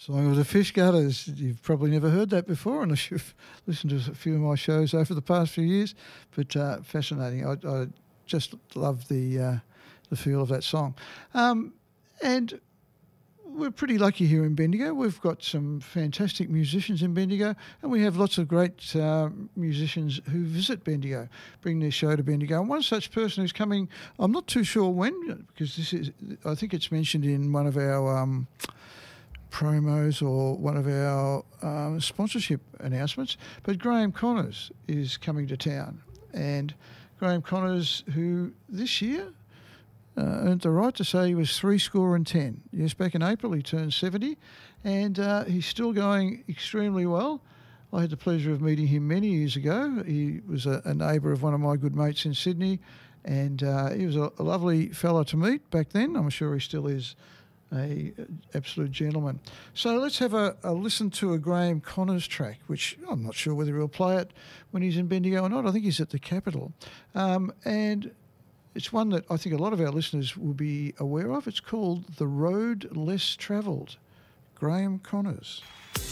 Song of the Fish Gutters. You've probably never heard that before unless you've listened to a few of my shows over the past few years. But fascinating. I just love the feel of that song. And we're pretty lucky here in Bendigo. We've got some fantastic musicians in Bendigo, and we have lots of great musicians who visit Bendigo, bring their show to Bendigo. And one such person who's coming, I'm not too sure when, because I think it's mentioned in one of our promos or one of our sponsorship announcements, but Graham Connors is coming to town. And Graham Connors, who this year earned the right to say he was 70. Yes, back in April he turned 70, and he's still going extremely well. I had the pleasure of meeting him many years ago. He was a neighbour of one of my good mates in Sydney, and he was a lovely fella to meet back then. I'm sure he still is a absolute gentleman. So let's have a listen to a Graham Connors track, which I'm not sure whether he'll play it when he's in Bendigo or not. I think he's at the Capitol. And it's one that I think a lot of our listeners will be aware of. It's called The Road Less Travelled. Graham Connors.